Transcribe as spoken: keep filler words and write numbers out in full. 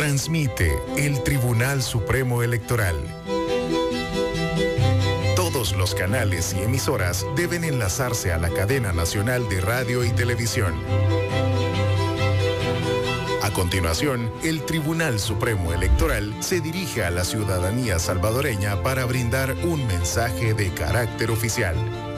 Transmite el Tribunal Supremo Electoral. Todos los canales y emisoras deben enlazarse a la cadena nacional de radio y televisión. A continuación, el Tribunal Supremo Electoral se dirige a la ciudadanía salvadoreña para brindar un mensaje de carácter oficial.